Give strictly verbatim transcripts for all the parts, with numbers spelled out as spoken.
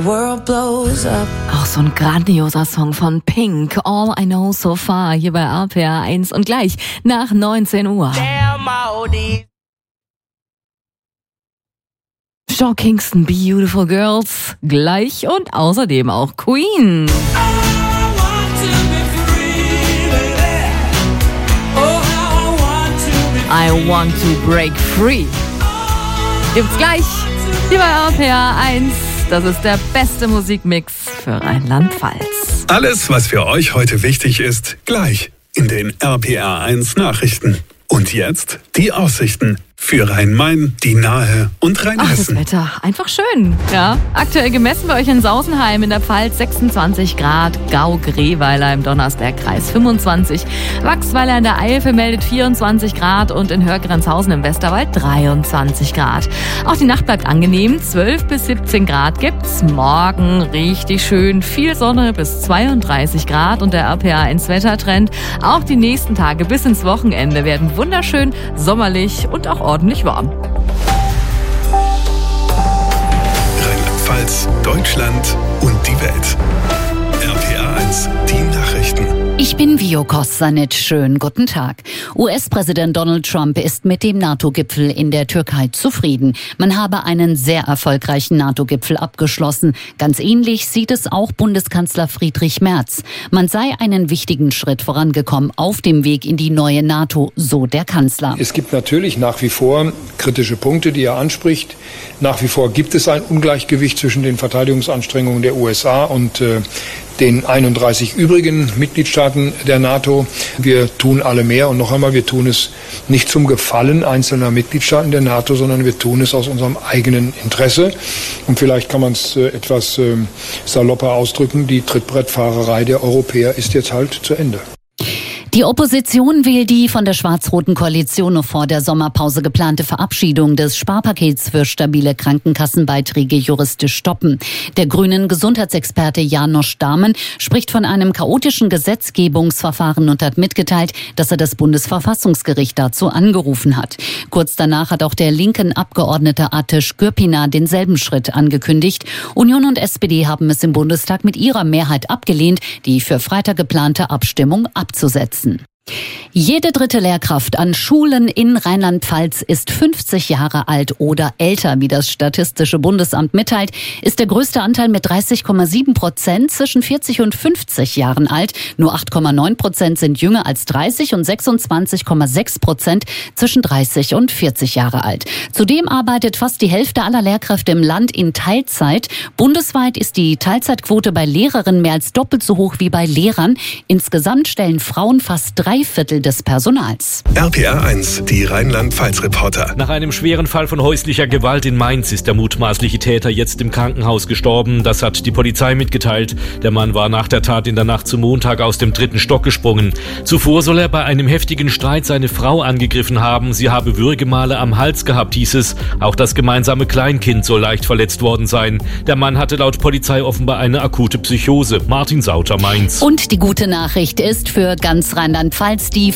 World blows up. Auch so ein grandioser Song von Pink, All I Know So Far, hier bei R P R eins und gleich nach neunzehn Uhr. Shaw Kingston, Beautiful Girls, gleich und außerdem auch Queen. I want to break free. Gibt's gleich hier bei R P R eins. Das ist der beste Musikmix für Rheinland-Pfalz. Alles, was für euch heute wichtig ist, gleich in den R P R eins Nachrichten. Und jetzt die Aussichten für Rhein-Main, die Nahe und Rheinhessen. Ach, das Wetter, einfach schön. Ja, aktuell gemessen bei euch in Sausenheim in der Pfalz sechsundzwanzig Grad, Gau-Greweiler im Donnersbergkreis fünfundzwanzig, Wachsweiler in der Eifel meldet vierundzwanzig Grad und in Hörgrenzhausen im Westerwald dreiundzwanzig Grad. Auch die Nacht bleibt angenehm, zwölf bis siebzehn Grad gibt's. Morgen richtig schön, viel Sonne bis zweiunddreißig Grad und der R P R eins Wettertrend. Auch die nächsten Tage bis ins Wochenende werden wunderschön, sommerlich und auch ordentlich warm. Rheinland-Pfalz, Deutschland und die Welt. R P R eins, die Nachrichten. Ich bin Vio Kostanic. Schönen guten Tag. U S-Präsident Donald Trump ist mit dem NATO-Gipfel in der Türkei zufrieden. Man habe einen sehr erfolgreichen NATO-Gipfel abgeschlossen. Ganz ähnlich sieht es auch Bundeskanzler Friedrich Merz. Man sei einen wichtigen Schritt vorangekommen auf dem Weg in die neue NATO, so der Kanzler. Es gibt natürlich nach wie vor kritische Punkte, die er anspricht. Nach wie vor gibt es ein Ungleichgewicht zwischen den Verteidigungsanstrengungen der U S A und äh, den einunddreißig übrigen Mitgliedstaaten der NATO. Wir tun alle mehr und noch einmal, wir tun es nicht zum Gefallen einzelner Mitgliedstaaten der NATO, sondern wir tun es aus unserem eigenen Interesse. Und vielleicht kann man es äh, etwas äh, salopper ausdrücken, die Trittbrettfahrerei der Europäer ist jetzt halt zu Ende. Die Opposition will die von der schwarz-roten Koalition noch vor der Sommerpause geplante Verabschiedung des Sparpakets für stabile Krankenkassenbeiträge juristisch stoppen. Der grünen Gesundheitsexperte Janosch Dahmen spricht von einem chaotischen Gesetzgebungsverfahren und hat mitgeteilt, dass er das Bundesverfassungsgericht dazu angerufen hat. Kurz danach hat auch der linken Abgeordnete Ateş Gürpınar denselben Schritt angekündigt. Union und S P D haben es im Bundestag mit ihrer Mehrheit abgelehnt, die für Freitag geplante Abstimmung abzusetzen. Jede dritte Lehrkraft an Schulen in Rheinland-Pfalz ist fünfzig Jahre alt oder älter. Wie das Statistische Bundesamt mitteilt, ist der größte Anteil mit dreißig Komma sieben Prozent zwischen vierzig und fünfzig Jahren alt. Nur acht Komma neun Prozent sind jünger als dreißig und sechsundzwanzig Komma sechs Prozent zwischen dreißig und vierzig Jahre alt. Zudem arbeitet fast die Hälfte aller Lehrkräfte im Land in Teilzeit. Bundesweit ist die Teilzeitquote bei Lehrerinnen mehr als doppelt so hoch wie bei Lehrern. Insgesamt stellen Frauen fast drei Viertel des Personals. R P R eins, die Rheinland-Pfalz-Reporter. Nach einem schweren Fall von häuslicher Gewalt in Mainz ist der mutmaßliche Täter jetzt im Krankenhaus gestorben. Das hat die Polizei mitgeteilt. Der Mann war nach der Tat in der Nacht zum Montag aus dem dritten Stock gesprungen. Zuvor soll er bei einem heftigen Streit seine Frau angegriffen haben. Sie habe Würgemale am Hals gehabt, hieß es. Auch das gemeinsame Kleinkind soll leicht verletzt worden sein. Der Mann hatte laut Polizei offenbar eine akute Psychose. Martin Sauter, Mainz. Und die gute Nachricht ist für ganz Rheinland-Pfalz: Die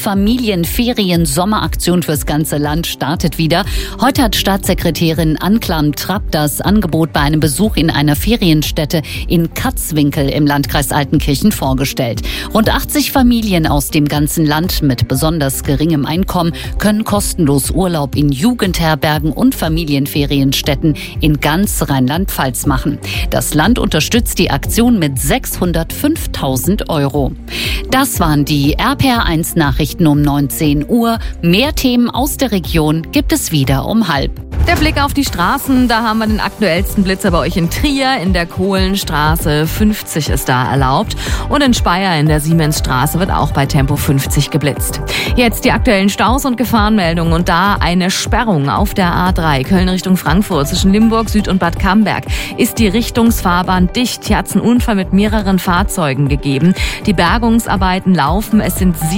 Familienferien-Sommeraktion fürs ganze Land startet wieder. Heute hat Staatssekretärin Anklam Trapp das Angebot bei einem Besuch in einer Ferienstätte in Katzwinkel im Landkreis Altenkirchen vorgestellt. Rund achtzig Familien aus dem ganzen Land mit besonders geringem Einkommen können kostenlos Urlaub in Jugendherbergen und Familienferienstätten in ganz Rheinland-Pfalz machen. Das Land unterstützt die Aktion mit sechshundertfünftausend Euro. Das waren die R P R eins Nachrichten um neunzehn Uhr. Mehr Themen aus der Region gibt es wieder um halb. Der Blick auf die Straßen, da haben wir den aktuellsten Blitzer bei euch in Trier. In der Kohlenstraße fünfzig ist da erlaubt. Und in Speyer in der Siemensstraße wird auch bei Tempo fünfzig geblitzt. Jetzt die aktuellen Staus und Gefahrenmeldungen. Und da eine Sperrung auf der A drei Köln Richtung Frankfurt zwischen Limburg Süd und Bad Camberg. Ist die Richtungsfahrbahn dicht. Hier hat es einen Unfall mit mehreren Fahrzeugen gegeben. Die Bergungsarbeiten laufen. Es sind sieben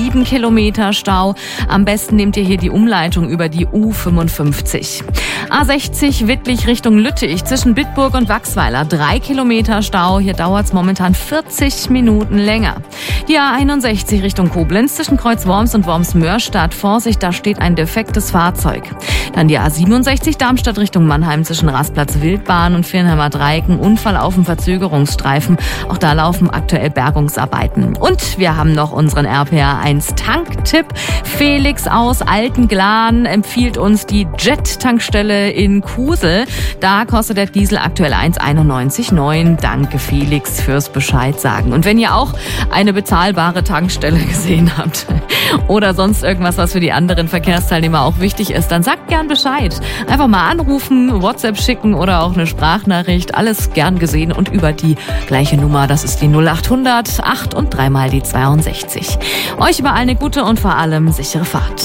sieben Kilometer Stau. Am besten nehmt ihr hier die Umleitung über die U fünfundfünfzig. A sechzig Wittlich Richtung Lüttich zwischen Bitburg und Wachsweiler. Drei Kilometer Stau. Hier dauert es momentan vierzig Minuten länger. Die A einundsechzig Richtung Koblenz zwischen Kreuzworms und Worms-Mörstadt. Vorsicht, da steht ein defektes Fahrzeug. Dann die A siebenundsechzig Darmstadt Richtung Mannheim zwischen Rastplatz Wildbahn und Viernheimer Dreieck. Ein Unfall auf dem Verzögerungsstreifen. Auch da laufen aktuell Bergungsarbeiten. Und wir haben noch unseren R P R eins Tanktipp. Felix aus Altenglan empfiehlt uns die Jet-Tankstelle in Kusel. Da kostet der Diesel aktuell eins einundneunzig neun. Danke Felix fürs Bescheid sagen. Und wenn ihr auch eine bezahlbare Tankstelle gesehen habt oder sonst irgendwas, was für die anderen Verkehrsteilnehmer auch wichtig ist, dann sagt gern Bescheid. Einfach mal anrufen, WhatsApp schicken oder auch eine Sprachnachricht. Alles gern gesehen und über die gleiche Nummer. Das ist die null achthundert acht und dreimal die zweiundsechzig. Euch überall eine gute und vor allem sichere Fahrt.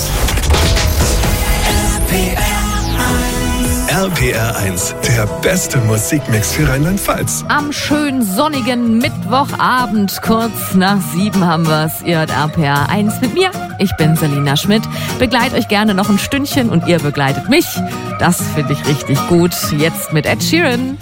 R P R eins, der beste Musikmix für Rheinland-Pfalz. Am schönen sonnigen Mittwochabend, kurz nach sieben haben wir's. Ihr hört R P R eins mit mir. Ich bin Selina Schmidt. Begleite euch gerne noch ein Stündchen und ihr begleitet mich. Das finde ich richtig gut. Jetzt mit Ed Sheeran.